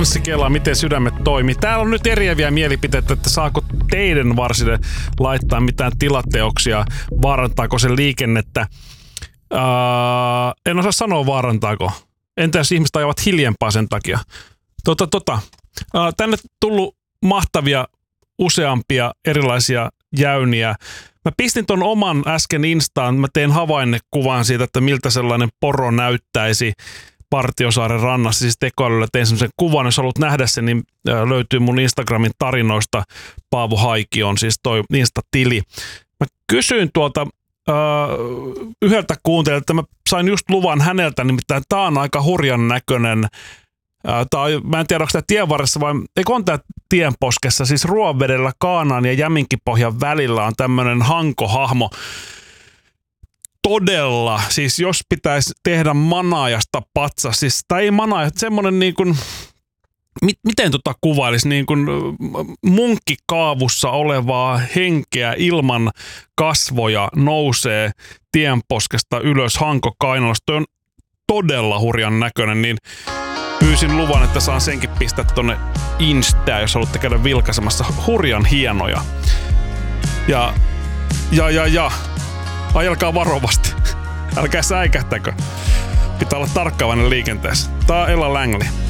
Anssi Kela, miten sydämet toimii. Täällä on nyt eriäviä mielipiteitä, että saako teidän varsille laittaa mitään tilateoksia, vaarantaako se liikennettä. En osaa sanoa vaarantaako. Entä jos ihmiset ajavat hiljempaa sen takia? Tänne tullut mahtavia useampia erilaisia jäyniä. Mä pistin ton oman äsken Instaan, mä tein havainnekuvan siitä, että miltä sellainen poro näyttäisi Partiosaaren rannassa, siis tekoälyllä tein semmoisen kuvan, jos haluat nähdä sen, niin löytyy mun Instagramin tarinoista, Paavo Haiki on siis toi Insta-tili. Mä kysyin yhdeltä kuuntelijalta, että mä sain just luvan häneltä, nimittäin tää on aika hurjan näköinen. Mä en tiedä, onko tämä tienvarressa vai eikö on tämä tienposkessa, siis Ruovedellä Kaanaan ja Jäminkipohjan välillä on tämmöinen hankohahmo. Todella, siis jos pitäisi tehdä manaajasta patsas, siis tai ei manaaja, semmoinen niin kuin, miten kuvailisi, niin kuin munkkikaavussa olevaa henkeä ilman kasvoja nousee tienposkesta ylös Hanko-Kainalosta. Toi on todella hurjan näköinen, niin pyysin luvan, että saan senkin pistää tonne Instaan, jos haluatte käydä vilkaisemassa. Hurjan hienoja. Ja. Ajelkaa varovasti. Älkää säikähtäkö. Pitää olla tarkkaavainen liikenteessä. Tää on Ella Langley.